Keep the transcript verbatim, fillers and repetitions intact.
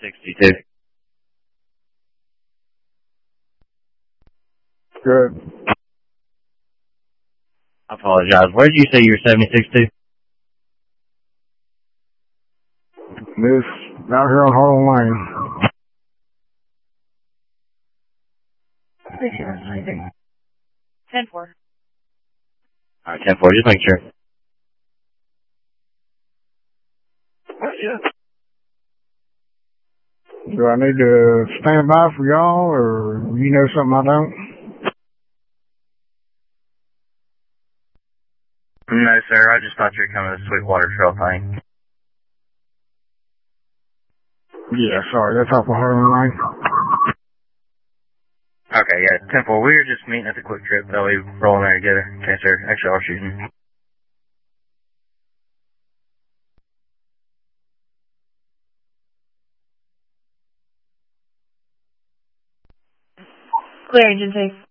sixty-two. Good. I apologize. Where did you say you were seventy-six to? This out here on Harlan Lane. ten four. All right, ten four. Just make sure. Do I need to stand by for y'all, or you know something I don't? No, sir. I just thought you were coming to the Sweetwater Trail thing. Yeah, sorry, that's off of Harlan Lane. Okay, yeah, ten four. We were just meeting at the Quick Trip. That we rolling there together. Okay, sir. Actually, I was shooting. Clear agency.